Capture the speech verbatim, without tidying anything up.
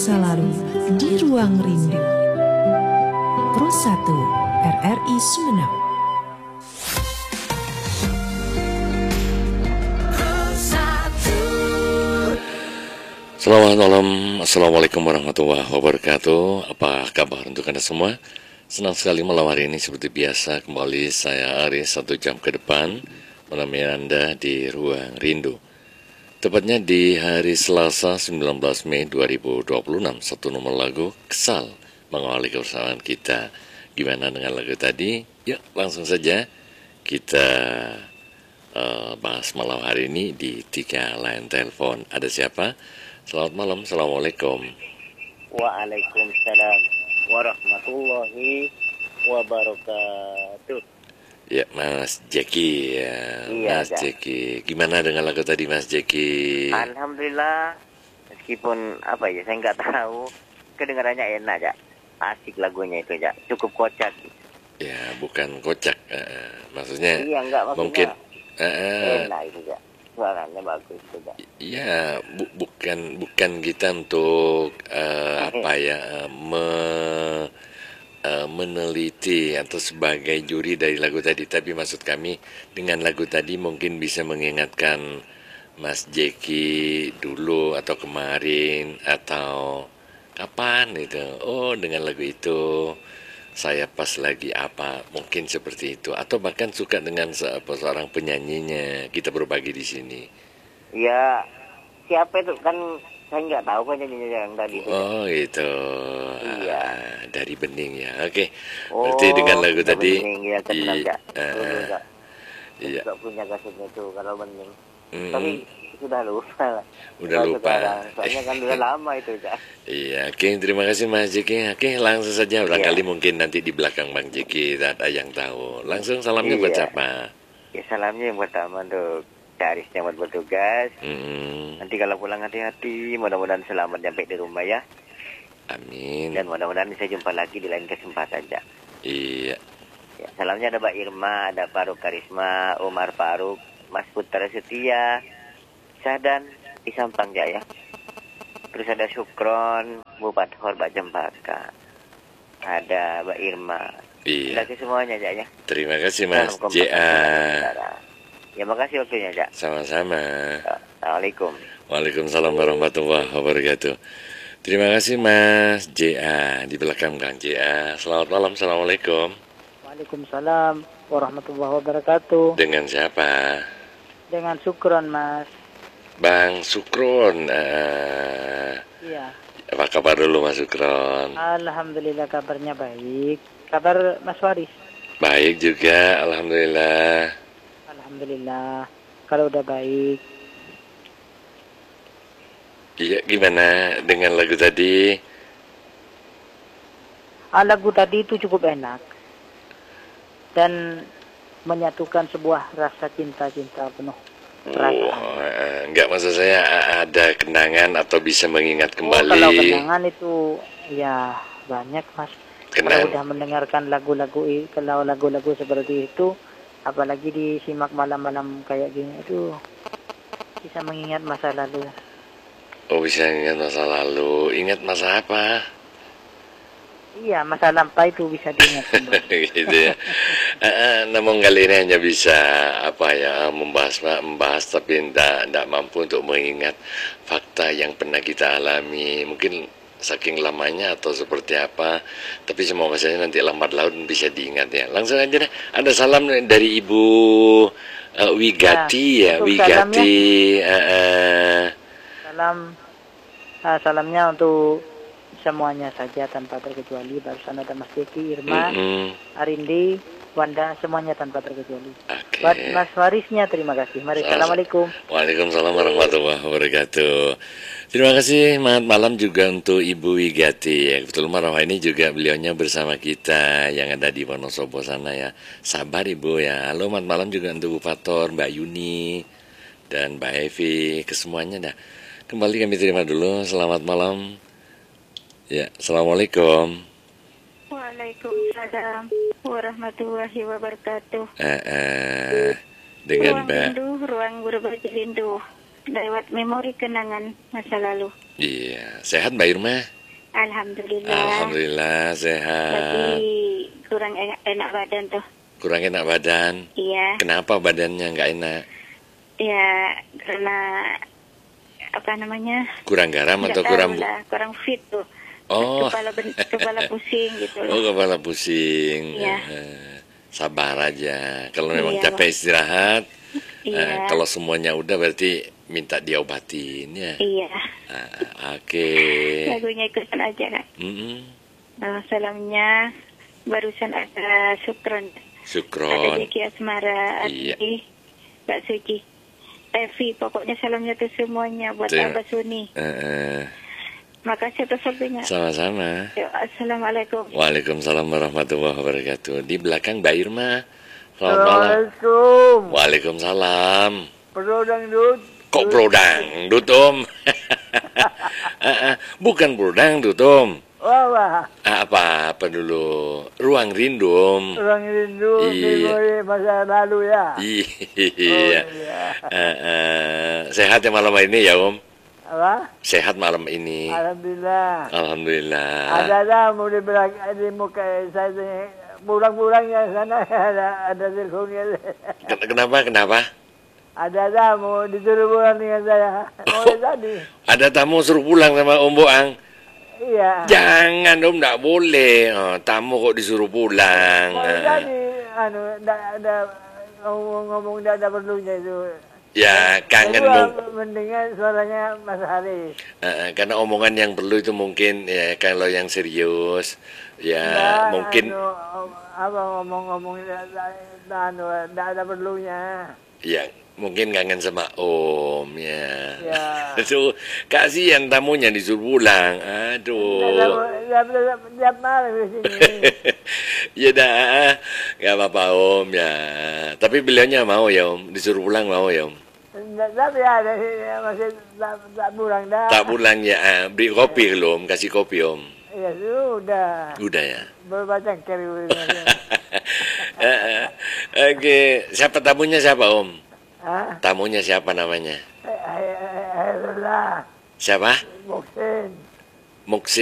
masa lalu di Ruang Rindu. Pro satu R R I Sumeneb. Selamat malam, Assalamualaikum warahmatullahi wabarakatuh. Apa kabar untuk Anda semua? Senang sekali malam hari ini seperti biasa kembali saya Aris satu jam ke depan menemani Anda di Ruang Rindu. Tepatnya di hari Selasa sembilan belas Mei dua ribu dua puluh enam, satu nomor lagu Kesal mengawali kebersamaan kita. Gimana dengan lagu tadi? Yuk langsung saja kita uh, bahas malam hari ini di tiga line telepon. Ada siapa? Selamat malam, Assalamualaikum. Waalaikumsalam warahmatullahi wabarakatuh. Ya, Mas Jeki ya, Iya, Mas ya. Jeki. Gimana dengan lagu tadi, Mas Jeki? Alhamdulillah, meskipun apa ya, saya nggak tahu, kedengarannya enak ya, asik lagunya itu ya, cukup kocak. Ya, bukan kocak, uh, maksudnya. Iya, enggak maksudnya. Mungkin. Uh, enak itu ya, suaranya bagus juga. Ya, bu, bukan bukan kita untuk uh, apa ya, uh, me, uh, meneliti atau sebagai juri dari lagu tadi. Tapi maksud kami dengan lagu tadi mungkin bisa mengingatkan Mas Jeki dulu atau kemarin atau kapan itu. Oh, dengan lagu itu saya pas lagi apa, mungkin seperti itu. Atau bahkan suka dengan se seorang penyanyinya. Kita berbagi di sini. Ya, siapa itu kan saya nggak tahu kan nyanyinya yang tadi itu. Oh gitu. Iya. Ah, dari Bening ya. Oke. Oh, Berarti dengan lagu tadi. Bening ya, kenal ya. Iya. Iya. Nggak punya kasetnya itu kalau Bening. Mm, Tapi sudah lupa lah. Udah Kalau lupa. sekarang, soalnya kan udah lama itu ya. Iya, oke, terima kasih Mas Jeki. Oke, langsung saja. Barangkali Iya. mungkin nanti di belakang Bang Jeki ada yang tahu. Langsung salamnya buat Iya. siapa? Ya, salamnya yang pertama untuk Caris yang buat bertugas. Mm, Nanti kalau pulang hati-hati, mudah-mudahan selamat sampai di rumah ya. amin. Dan mudah-mudahan bisa jumpa lagi di lain kesempatan ya. Iya. Ya, salamnya ada Mbak Irma, ada Faruk Karisma, Umar Faruk, Mas Putra Setia, Sadan di Sampang ya. Terus ada Sukron, Bupati Horbat Jembaka. Ada Mbak Irma. Iya. Terima kasih semuanya ya. Terima kasih Mas Salam J A. Ya, makasih waktunya ya. Sama-sama. Assalamualaikum. Waalaikumsalam warahmatullahi wabarakatuh. Terima kasih Mas J A di belakang Kang J A. Selamat malam, Assalamualaikum. Waalaikumsalam warahmatullahi wabarakatuh. Dengan siapa? Dengan Sukron, Mas. Bang Sukron. Uh, Iya. apa kabar dulu Mas Sukron? Alhamdulillah kabarnya baik. Kabar Mas Waris? Baik juga, alhamdulillah. Alhamdulillah. Kalau udah baik. Iya, gimana dengan lagu tadi? Ah, lagu tadi itu cukup enak. Dan menyatukan sebuah rasa cinta-cinta penuh perasaan. Oh, uh, enggak, maksud saya ada kenangan atau bisa mengingat kembali. Oh, kalau kenangan itu ya banyak, Mas. Kenang. Kalau udah mendengarkan lagu-lagu i- kalau lagu-lagu seperti itu, apalagi disimak malam-malam kayak gini, itu bisa mengingat masa lalu. Oh, bisa ingat masa lalu. Ingat masa apa? Iya, masa lampau itu bisa diingat kembali. Gitu ya. Uh, namun kali ini hanya bisa apa ya, membahas membahas tapi tidak tidak mampu untuk mengingat fakta yang pernah kita alami. Mungkin saking lamanya atau seperti apa. Tapi semoga saja nanti lambat laun bisa diingat ya. Langsung aja deh. Ada salam dari Ibu uh, Wigati ya, Ya, untuk Wigati. Uh, uh. Salam, ah, salamnya untuk semuanya saja tanpa terkecuali. Barusan ada Mas Jeki, Irma, Mm-mm. Arindi, Wanda, semuanya tanpa terkecuali. Oke. Buat Mas Warisnya terima kasih. Mari, Sama- assalamualaikum. Waalaikumsalam warahmatullahi wabarakatuh. Terima kasih, selamat malam juga untuk Ibu Wigati. Ya, betul malam ini juga beliaunya bersama kita yang ada di Wonosobo sana ya. Sabar Ibu ya. Halo, selamat malam juga untuk Bu Fator, Mbak Yuni, dan Mbak Evi, kesemuanya dah. Kembali kami terima dulu. Selamat malam. Ya, assalamualaikum. Waalaikumsalam warahmatullahi wabarakatuh. Eh, eh, dengan Ruang Mbak. rindu, ruang berbagi rindu. lewat memori kenangan masa lalu. Iya, sehat Mbak Irma? Alhamdulillah. Alhamdulillah sehat. Tapi kurang enak, enak badan tuh. Kurang enak badan? Iya. Kenapa badannya nggak enak? Ya karena apa namanya? Kurang garam Nggak atau tahu kurang lah, kurang fit tuh. Oh. Kepala ben- kepala pusing gitu loh. Oh, kepala pusing. Iya. Eh, Sabar aja. Kalau memang Iya, capek istirahat. Iya. eh, kalau semuanya udah berarti minta diobatin ya. Iya. Ah, Oke. Lagunya ikutan aja kak. Mm-mm. Nah, salamnya barusan ada Sukron. Ada Syukron. Diki Asmara, Iya. Adi, Mbak Suci, Tevi. Pokoknya salamnya tuh semuanya buat Terima- Abah Suni. Eh, eh, Makasih atas waktunya. Sama-sama. Ya, Assalamualaikum. Waalaikumsalam warahmatullahi wabarakatuh. Di belakang Mbak Irma. Selamat malam. Assalamualaikum. Waalaikumsalam. Perlu dangdut. Kok bro dangdut om? Ah, ah, bukan bro dangdut om. Wah, wah. Ah, apa apa dulu? Ruang rindu om. Orang rindu Iya. memori masa lalu ya. Iya. iya. Ah, ah. Sehat ya malam ini ya om? Apa? Sehat malam ini. Alhamdulillah. Alhamdulillah. Ada tamu di belakang di muka saya ini. Pulang-pulangnya sana ada ada teleponnya. Ken- Kenapa kenapa? Ada tamu disuruh pulang dengan saya. Mulai tadi. Ada tamu suruh pulang sama Om Boang. Iya. Jangan om, nggak boleh. Oh, tamu kok disuruh pulang. Mulai Ah. tadi anu ada ada ngomong-ngomong tidak ada perlunya itu. Ya kangen Kedua, mung- mendengar suaranya Mas Haris. Ah, karena omongan yang perlu itu mungkin ya kalau yang serius ya Nggak, mungkin anu, apa ngomong-ngomong anu tidak ada perlunya. ya mungkin kangen sama om ya. Ya. Aduh, kasihan tamunya disuruh pulang. Aduh. Tiap tiap tiap malam di sini. Ya dah, nggak apa-apa om ya. Tapi beliaunya mau ya om, disuruh pulang mau ya om. Tapi ada sih masih tak, tak pulang dah. Tak pulang ya, ah, beri kopi lo om, kasih kopi om. Ya sudah. Udah ya. Berbaca kiri. Eh, eh, Oke, siapa tamunya siapa om? Hah? Tamunya siapa namanya? Ayolah. Siapa? Muksin. Muksi.